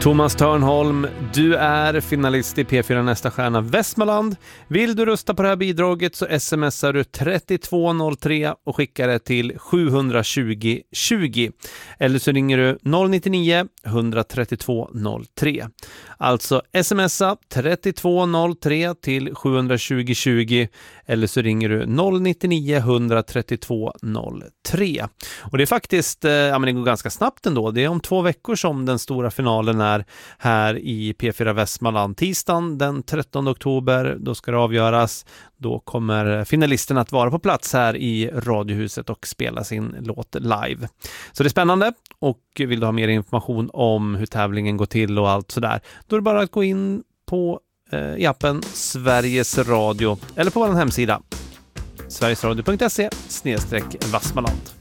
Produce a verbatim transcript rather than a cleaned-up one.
Thomas Törnholm, du är finalist i P fyra Nästa stjärna Västmanland. Vill du rösta på det här bidraget så smsar du tre två noll tre och skickar det till sju två noll tjugo. Eller så ringer du noll nio nio ett tre två noll tre. Alltså smsa tre två noll tre till sju två noll tjugo eller så ringer du noll nio nio ett tre två noll tre. Och det är faktiskt, ja men det går ganska snabbt ändå. Det är om två veckor som den stora finalen är här i P fyra Västmanland. Tisdagen den trettonde oktober, då ska det avgöras. Då kommer finalisterna att vara på plats här i Radiohuset och spela sin låt live. Så det är spännande, och vill du ha mer information om hur tävlingen går till och allt sådär, då är det bara att gå in på eh, i appen Sveriges Radio eller på vår hemsida sverigesradio punkt se slash Västmanland.